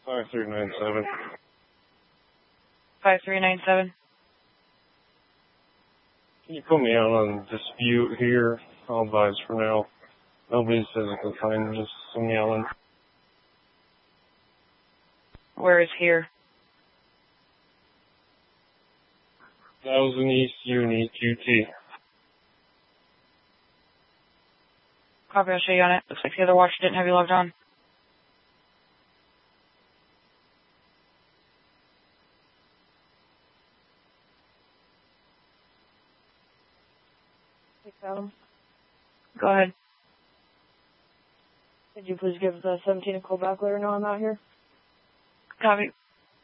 5397. 5397. Can you put me out on dispute here? I'll advise for now. Nobody's physically fine, just some yelling. Where is here? That was an East Uni QT. Copy, I'll show you on it. Looks like the other watch didn't have you logged on. Go ahead. Could you please give the 17 a call back, let her know I'm out here? Copy.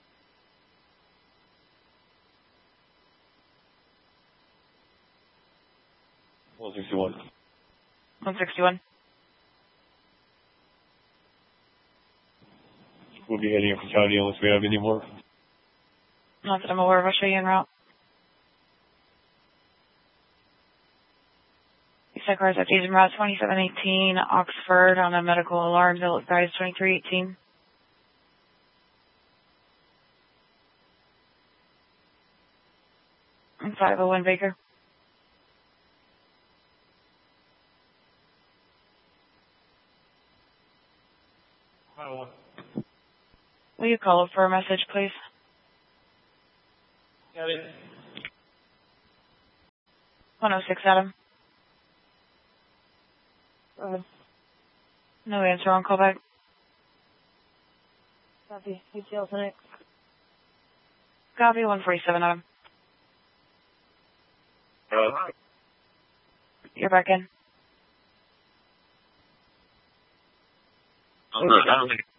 One 61. 161. We'll be heading in for County unless we have any more. Not that I'm aware of. I'll show you en route. Set cars updated en route 2718 Oxford on a medical alarm. Bill guys 2318. And 501 Baker. Will you call up for a message, please? Got it. 106 Adam. Go ahead. No answer on callback. Copy. ATL tonight. Copy 147 Adam. You're back in. Okay.